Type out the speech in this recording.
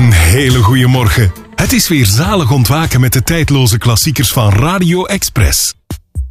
Een hele goede morgen. Het is weer zalig ontwaken met de tijdloze klassiekers van Radio Express.